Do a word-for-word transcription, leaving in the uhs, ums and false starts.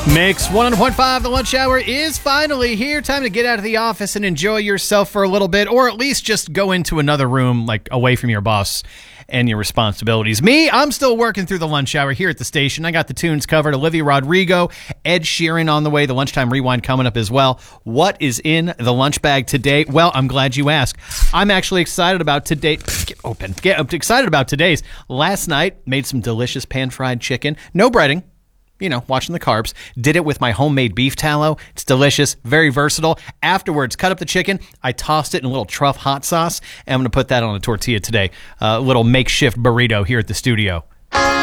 Mix one hundred point five, the lunch hour is finally here. Time to get out of the office and enjoy yourself for a little bit, or at least just go into another room, like away from your boss and your responsibilities. Me, I'm still working through the lunch hour here at the station. I got the tunes covered. Olivia Rodrigo, Ed Sheeran on the way. The Lunchtime Rewind coming up as well. What is in the lunch bag today? Well, I'm glad you asked. I'm actually excited about today. Get open. Get I'm excited about today's. Last night, made some delicious pan-fried chicken. No breading. You know, watching the carbs. Did it with my homemade beef tallow. It's delicious, very versatile. Afterwards, cut up the chicken. I tossed it in a little truff hot sauce, and I'm going to put that on a tortilla today. A uh, little makeshift burrito here at the studio.